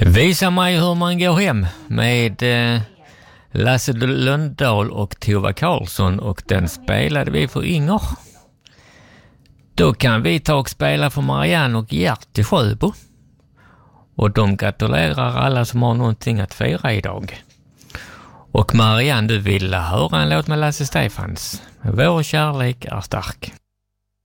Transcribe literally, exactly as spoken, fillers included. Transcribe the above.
Visa mig hur man går hem med eh, Lasse Lundahl och Tova Karlsson, och den spelade vi för Inger. Då kan vi ta och spela för Marianne och Gert i Sjöbo. Och de gratulerar alla som har någonting att fira idag. Och Marianne, du vill höra en låt med Lasse Stefans. Vår kärlek är stark.